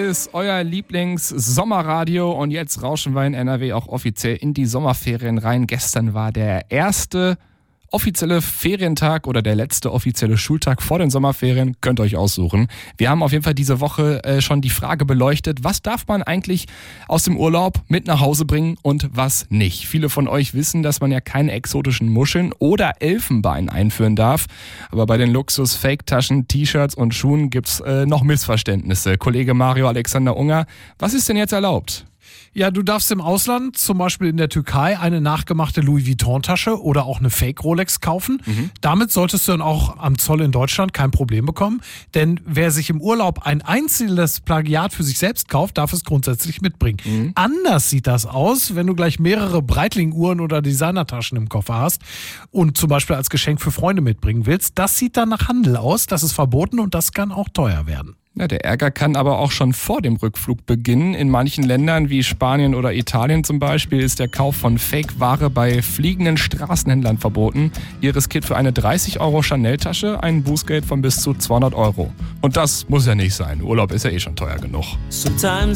ist euer Lieblings-Sommerradio und jetzt rauschen wir in NRW auch offiziell in die Sommerferien rein. Gestern war der erste offizielle Ferientag oder der letzte offizielle Schultag vor den Sommerferien, könnt ihr euch aussuchen. Wir haben auf jeden Fall diese Woche schon die Frage beleuchtet, was darf man eigentlich aus dem Urlaub mit nach Hause bringen und was nicht. Viele von euch wissen, dass man ja keine exotischen Muscheln oder Elfenbein einführen darf, aber bei den Luxus-Fake-Taschen, T-Shirts und Schuhen gibt's noch Missverständnisse. Kollege Mario Alexander Unger, was ist denn jetzt erlaubt? Ja, du darfst im Ausland, zum Beispiel in der Türkei, eine nachgemachte Louis Vuitton-Tasche oder auch eine Fake-Rolex kaufen. Damit solltest du dann auch am Zoll in Deutschland kein Problem bekommen. Denn wer sich im Urlaub ein einzelnes Plagiat für sich selbst kauft, darf es grundsätzlich mitbringen. Anders sieht das aus, wenn du gleich mehrere Breitling-Uhren oder Designertaschen im Koffer hast und zum Beispiel als Geschenk für Freunde mitbringen willst. Das sieht dann nach Handel aus, das ist verboten und das kann auch teuer werden. Ja, der Ärger kann aber auch schon vor dem Rückflug beginnen. In manchen Ländern wie Spanien oder Italien zum Beispiel ist der Kauf von Fake-Ware bei fliegenden Straßenhändlern verboten. Ihr riskiert für eine 30 € Chanel-Tasche ein Bußgeld von bis zu 200 €. Und das muss ja nicht sein. Urlaub ist ja eh schon teuer genug. Sometimes